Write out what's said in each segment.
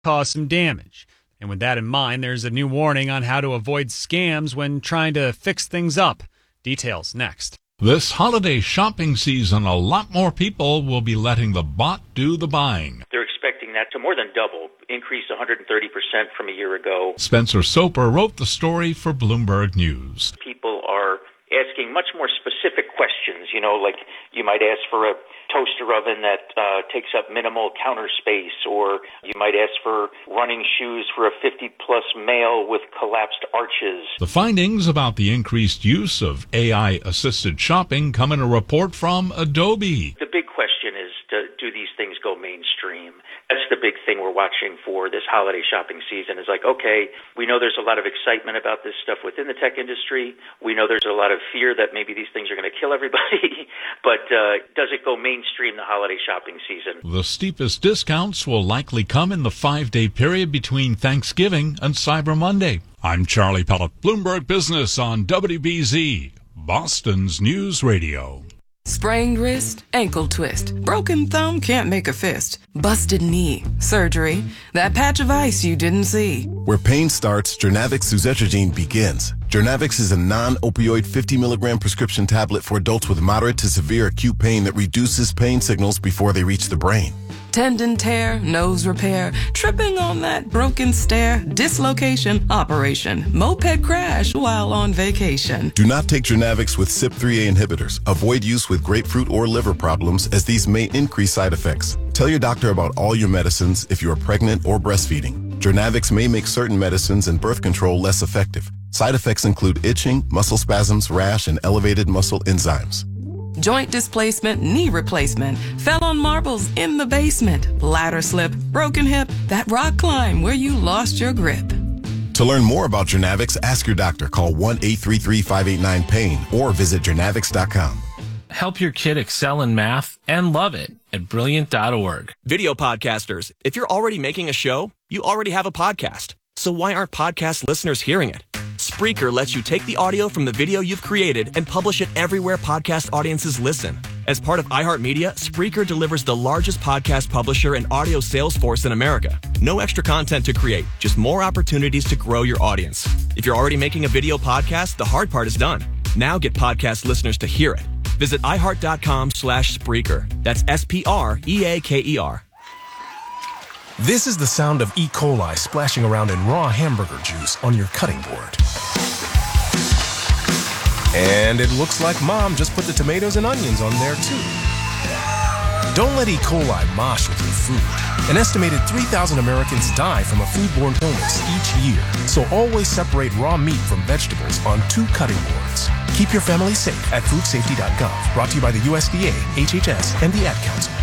cause some damage. And with that in mind, there's a new warning on how to avoid scams when trying to fix things up. Details next. This holiday shopping season, a lot more people will be letting the bot do the buying. They're expecting that to more than double, increase 130% from a year ago. Spencer Soper wrote the story for Bloomberg News. People are asking much more specific questions, like you might ask for a toaster oven that takes up minimal counter space, or you might ask for running shoes for a 50-plus male with collapsed arches. The findings about the increased use of AI-assisted shopping come in a report from Adobe. The big question is, do these things go mainstream? That's the big thing we're watching for this holiday shopping season is like, okay, we know there's a lot of excitement about this stuff within the tech industry. We know there's a lot of fear that maybe these things are going to kill everybody, but does it go mainstream the holiday shopping season? The steepest discounts will likely come in the 5-day period between Thanksgiving and Cyber Monday. I'm Charlie Pellet, Bloomberg Business on WBZ, Boston's News Radio. Sprained wrist, ankle twist, broken thumb, can't make a fist, busted knee, surgery, that patch of ice you didn't see. Where pain starts, Jernavix suzetrigine begins. Jernavix is a non-opioid 50-milligram prescription tablet for adults with moderate to severe acute pain that reduces pain signals before they reach the brain. Tendon tear, nose repair, tripping on that broken stair, dislocation, operation, moped crash while on vacation. Do not take Jernavix with CYP3A inhibitors. Avoid use with grapefruit or liver problems as these may increase side effects. Tell your doctor about all your medicines if you are pregnant or breastfeeding. Jernavix may make certain medicines and birth control less effective. Side effects include itching, muscle spasms, rash, and elevated muscle enzymes. Joint displacement, knee replacement, fell on marbles in the basement, ladder slip, broken hip, that rock climb where you lost your grip. To learn more about Jernavix, ask your doctor. Call 1-833-589-PAIN or visit jernavix.com. Help your kid excel in math and love it at Brilliant.org. Video podcasters, if you're already making a show, you already have a podcast. So why aren't podcast listeners hearing it? Spreaker lets you take the audio from the video you've created and publish it everywhere podcast audiences listen. As part of iHeartMedia, Spreaker delivers the largest podcast publisher and audio sales force in America. No extra content to create, just more opportunities to grow your audience. If you're already making a video podcast, the hard part is done. Now get podcast listeners to hear it. Visit iHeart.com/Spreaker. That's SPREAKER. This is the sound of E. coli splashing around in raw hamburger juice on your cutting board. And it looks like Mom just put the tomatoes and onions on there too. Don't let E. coli mosh with your food. An estimated 3,000 Americans die from a foodborne illness each year. So always separate raw meat from vegetables on 2 cutting boards. Keep your family safe at foodsafety.gov. Brought to you by the USDA, HHS, and the Ad Council.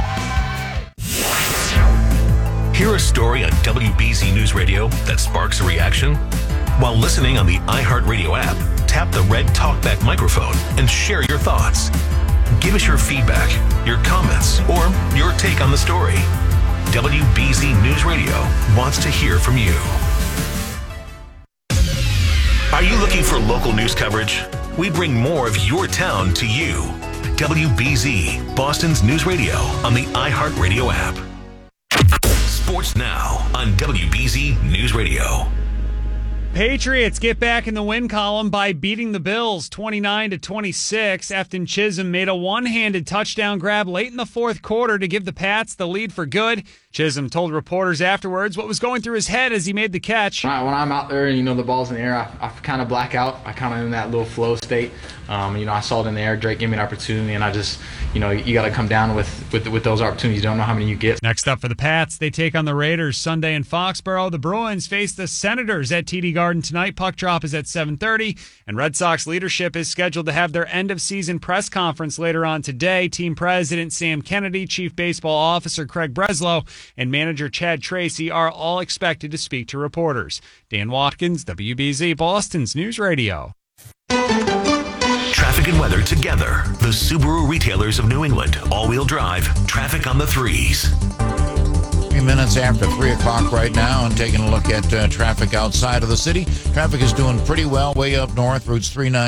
Hear a story on WBZ News Radio that sparks a reaction? While listening on the iHeartRadio app, tap the red TalkBack microphone and share your thoughts. Give us your feedback, your comments, or your take on the story. WBZ News Radio wants to hear from you. Are you looking for local news coverage? We bring more of your town to you. WBZ, Boston's News Radio on the iHeartRadio app. Sports now on WBZ News Radio. Patriots get back in the win column by beating the Bills 29-26. Efton Chisholm made a one-handed touchdown grab late in the fourth quarter to give the Pats the lead for good. Chisholm told reporters afterwards what was going through his head as he made the catch. When I'm out there and, the ball's in the air, I kind of black out. I kind of in that little flow state. I saw it in the air. Drake gave me an opportunity, and I just, you got to come down with those opportunities. You don't know how many you get. Next up for the Pats, they take on the Raiders Sunday in Foxborough. The Bruins face the Senators at TD Garden tonight. Puck drop is at 7:30, and Red Sox leadership is scheduled to have their end-of-season press conference later on today. Team President Sam Kennedy, Chief Baseball Officer Craig Breslow, and manager Chad Tracy are all expected to speak to reporters. Dan Watkins, WBZ, Boston's News Radio. Traffic and weather together. The Subaru retailers of New England. All-wheel drive. Traffic on the 3s. minutes after 3 o'clock right now, and taking a look at traffic outside of the city. Traffic is doing pretty well way up north. Routes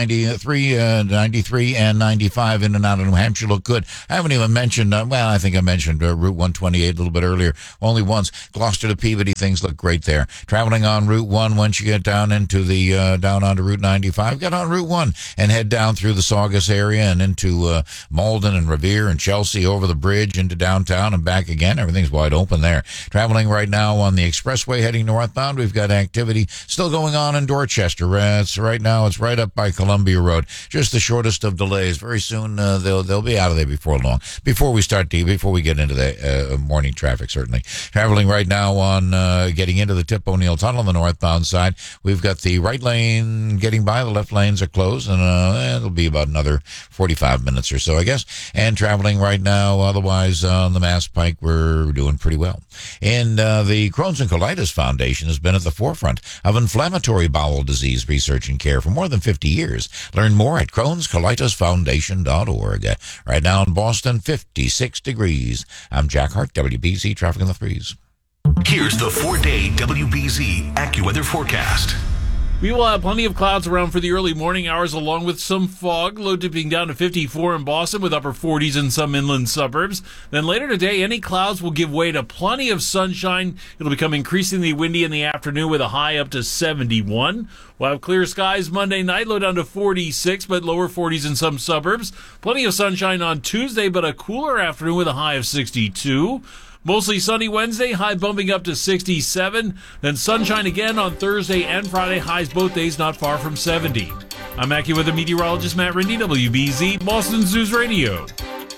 393 and 95 in and out of New Hampshire look good. I haven't even mentioned, I think I mentioned Route 128 a little bit earlier, only once. Gloucester to Peabody, things look great there. Traveling on Route 1, once you get down into the, down onto Route 95, get on Route 1 and head down through the Saugus area and into Malden and Revere and Chelsea over the bridge into downtown and back again. Everything's wide open there. Traveling right now on the expressway heading northbound, we've got activity still going on in Dorchester. Right now it's right up by Columbia Road. Just the shortest of delays. Very soon they'll be out of there before long. Before we get into the morning traffic, certainly. Traveling right now on getting into the Tip O'Neill Tunnel on the northbound side, we've got the right lane getting by. The left lanes are closed, and it'll be about another 45 minutes or so, I guess. And traveling right now, otherwise on the Mass Pike, we're doing pretty well. And the Crohn's and Colitis Foundation has been at the forefront of inflammatory bowel disease research and care for more than 50 years. Learn more at Crohn'sColitisFoundation.org. Right now in Boston, 56 degrees. I'm Jack Hart, WBZ Traffic in the Threes. Here's the 4-day WBZ AccuWeather forecast. We will have plenty of clouds around for the early morning hours, along with some fog, low dipping down to 54 in Boston with upper 40s in some inland suburbs. Then later today, any clouds will give way to plenty of sunshine. It'll become increasingly windy in the afternoon with a high up to 71. We'll have clear skies Monday night, low down to 46, but lower 40s in some suburbs. Plenty of sunshine on Tuesday, but a cooler afternoon with a high of 62. Mostly sunny Wednesday, high bumping up to 67. Then sunshine again on Thursday and Friday, highs both days not far from 70. I'm AccuWeather meteorologist Matt Rindy, WBZ, Boston's News Radio.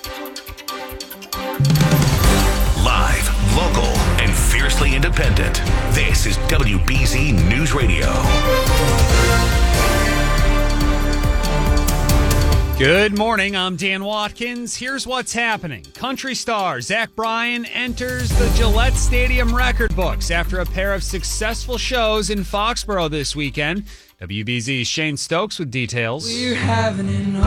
Live, local, and fiercely independent. This is WBZ News Radio. Good morning, I'm Dan Watkins. Here's what's happening. Country star Zach Bryan enters the Gillette Stadium record books after a pair of successful shows in Foxborough this weekend. WBZ's Shane Stokes with details. We're having an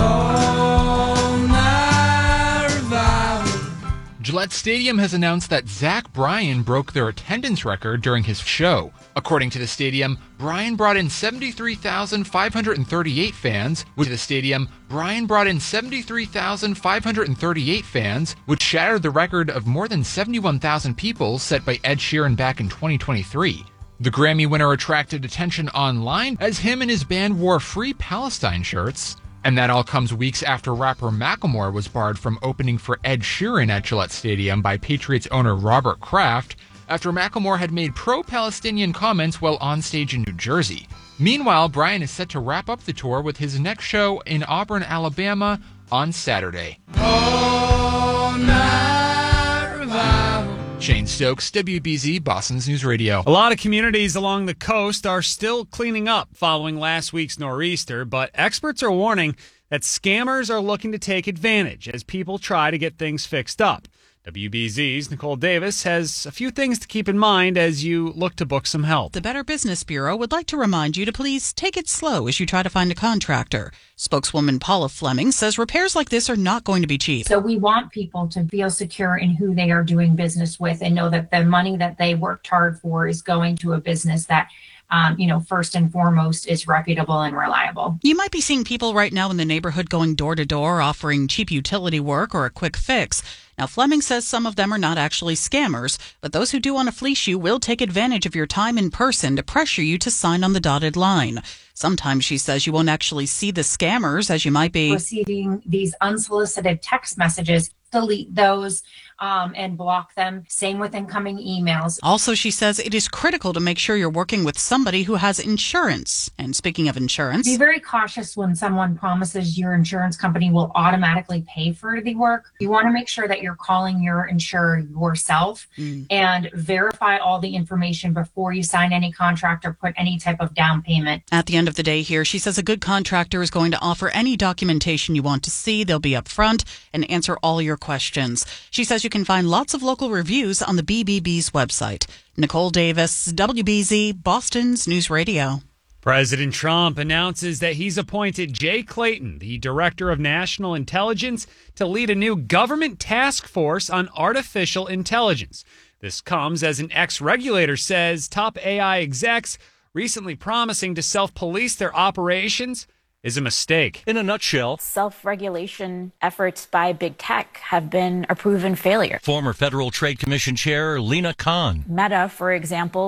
all-night revival. Gillette Stadium has announced that Zach Bryan broke their attendance record during his show. According to the stadium, Bryan brought in 73,538 fans. With the stadium, Bryan brought in 73,538 fans, which shattered the record of more than 71,000 people set by Ed Sheeran back in 2023. The Grammy winner attracted attention online as him and his band wore Free Palestine shirts. And that all comes weeks after rapper Macklemore was barred from opening for Ed Sheeran at Gillette Stadium by Patriots owner Robert Kraft after Macklemore had made pro-Palestinian comments while on stage in New Jersey. Meanwhile, Bryan is set to wrap up the tour with his next show in Auburn, Alabama on Saturday. All night revival. Shane Stokes, WBZ, Boston's News Radio. A lot of communities along the coast are still cleaning up following last week's nor'easter, but experts are warning that scammers are looking to take advantage as people try to get things fixed up. WBZ's Nicole Davis has a few things to keep in mind as you look to book some help. The Better Business Bureau would like to remind you to please take it slow as you try to find a contractor. Spokeswoman Paula Fleming says repairs like this are not going to be cheap. So we want people to feel secure in who they are doing business with and know that the money that they worked hard for is going to a business that first and foremost is reputable and reliable. You might be seeing people right now in the neighborhood going door to door offering cheap utility work or a quick fix. Now, Fleming says some of them are not actually scammers, but those who do want to fleece you will take advantage of your time in person to pressure you to sign on the dotted line. Sometimes she says you won't actually see the scammers as you might be receiving these unsolicited text messages. Delete those and block them. Same with incoming emails. Also, she says it is critical to make sure you're working with somebody who has insurance. And speaking of insurance, be very cautious when someone promises your insurance company will automatically pay for the work. You want to make sure that you're calling your insurer yourself and verify all the information before you sign any contract or put any type of down payment. At the end of the day here, she says a good contractor is going to offer any documentation you want to see. They'll be upfront and answer all your questions. She says you can find lots of local reviews on the BBB's website. Nicole Davis, WBZ, Boston's News Radio. President Trump announces that he's appointed Jay Clayton, the Director of National Intelligence, to lead a new government task force on artificial intelligence. This comes as an ex-regulator says top AI execs recently promising to self-police their operations is a mistake. In a nutshell, self-regulation efforts by big tech have been a proven failure. Former Federal Trade Commission Chair Lena Khan. Meta, for example,